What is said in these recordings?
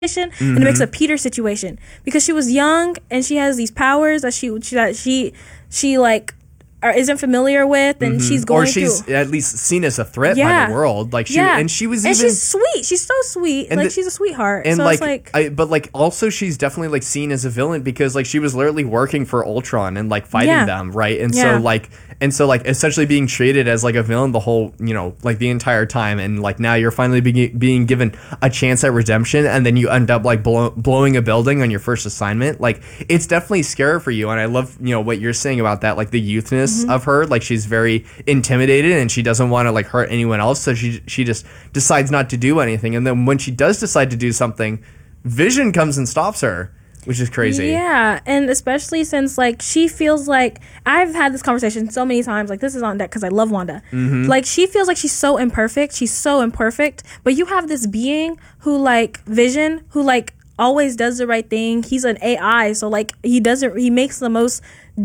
and it makes a Peter situation because she was young and she has these powers that she like isn't familiar with, and she's going she's through, at least seen as a threat by the world. Like she was even, she's sweet. She's so sweet. And like she's a sweetheart. And so but like also she's definitely like seen as a villain because like she was literally working for Ultron and like fighting them, right? And so like essentially being treated as like a villain the whole, like the entire time, and like now you're finally being given a chance at redemption, and then you end up like blowing a building on your first assignment. Like it's definitely scary for you, and I love what you're saying about that, like the youthness of her. Like she's very intimidated and she doesn't want to like hurt anyone else, so she just decides not to do anything, and then when she does decide to do something, Vision comes and stops her, which is crazy. Yeah, and especially since like she feels like, I've had this conversation so many times, like this is on deck because I love Wanda. Like she feels like she's so imperfect, but you have this being who like Vision, who like always does the right thing. He's an AI, so like he makes the most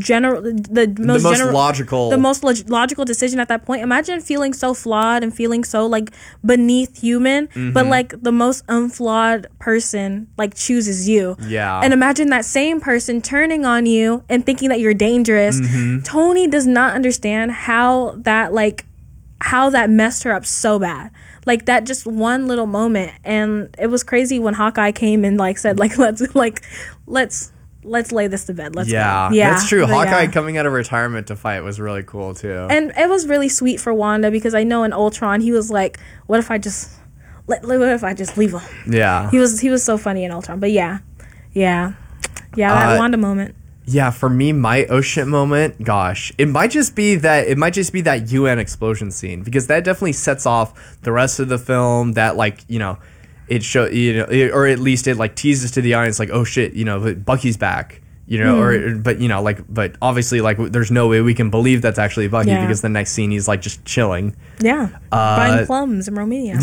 logical decision at that point. Imagine feeling so flawed and feeling so like beneath human, but like the most unflawed person like chooses you. Yeah. And imagine that same person turning on you and thinking that you're dangerous. Tony does not understand how that messed her up so bad. Like that just one little moment, and it was crazy when Hawkeye came and like said like let's lay this to bed. Let's go. Yeah, that's true. Hawkeye coming out of retirement to fight was really cool too. And it was really sweet for Wanda because I know in Ultron he was like, what if I just leave him? Yeah. He was so funny in Ultron. But yeah, that Wanda moment. Yeah, for me, my oh shit moment, gosh, it might just be that UN explosion scene, because that definitely sets off the rest of the film. That like, it show, or at least it like teases to the audience like, oh shit, Bucky's back, but obviously like there's no way we can believe that's actually Bucky, because the next scene he's like just chilling. Yeah. Buying plums in Romania.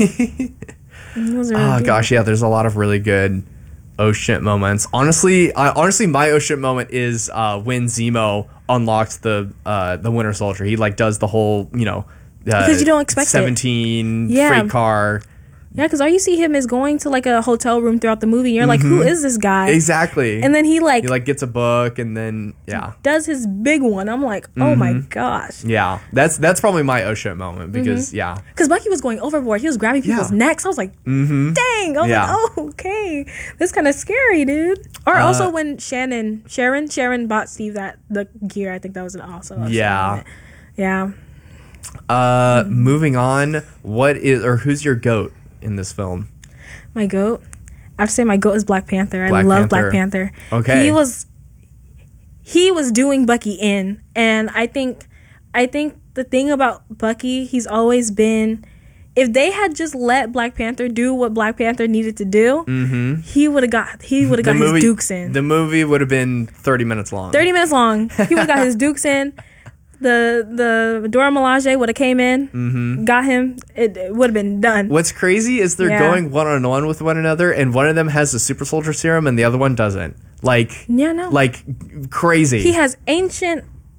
Gosh, yeah, there's a lot of really good oh shit moments. Honestly, my oh shit moment is when Zemo unlocks the Winter Soldier. He like does the whole because you don't expect 17 freight car. Yeah, because all you see him is going to like a hotel room throughout the movie, and you're like, who is this guy? Exactly. And then he gets a book, and then does his big one. I'm like, oh my gosh. Yeah, that's probably my oh shit moment, because because Bucky was going overboard. He was grabbing people's necks. I was like, dang. I was like, oh, okay, this kind of scary, dude. Or also when Sharon bought Steve the gear. I think that was an awesome. Yeah. Moving on, who's your GOAT in this film? My GOAT? I have to say my GOAT is Black Panther. I love Black Panther. Okay. He was doing Bucky in, and I think the thing about Bucky, he's always been, if they had just let Black Panther do what Black Panther needed to do, he would have got his dukes in. The movie would have been 30 minutes long. He would have got his dukes in. The Dora Milaje would have came in, got him. It would have been done. What's crazy is they're going one-on-one with one another, and one of them has the super soldier serum and the other one doesn't. Like, like crazy. He has ancient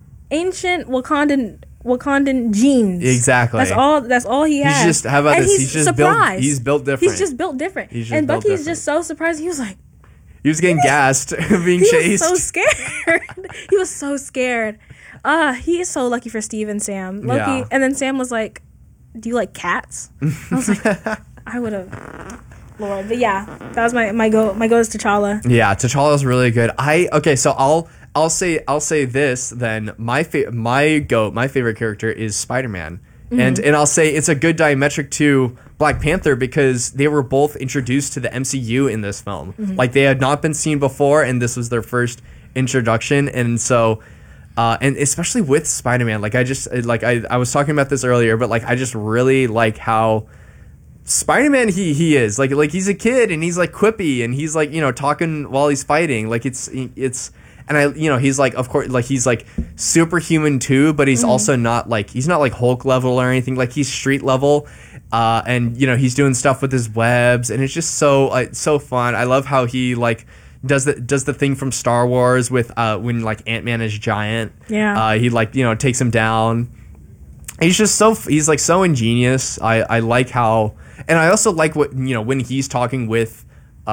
Wakandan genes. Exactly. That's all he has. He's surprised. He's built different. He's just built different. And Bucky's just so surprised. He was like, he was getting gassed, being chased. He was so scared. He was so scared. He is so lucky for Steve and Sam. Lucky. Yeah. And then Sam was like, do you like cats? I was like, I would have. Lord. But yeah, that was my go. My go is T'Challa. Yeah, T'Challa's really good. So I'll say this then. My favorite character is Spider-Man. And I'll say it's a good diametric to Black Panther because they were both introduced to the MCU in this film. Like they had not been seen before, and this was their first introduction. And so, and especially with Spider-Man, like I was talking about this earlier, but like I just really like how Spider-Man he is like he's a kid and he's like quippy and he's like talking while he's fighting. Like it's. And he's like, of course, like he's like superhuman too, but he's also not like Hulk level or anything. Like he's street level, and he's doing stuff with his webs, and it's just so fun. I love how he like does the thing from Star Wars with when like Ant-Man is giant. Yeah. He like takes him down. He's just so ingenious. I like how, and I also like what when he's talking with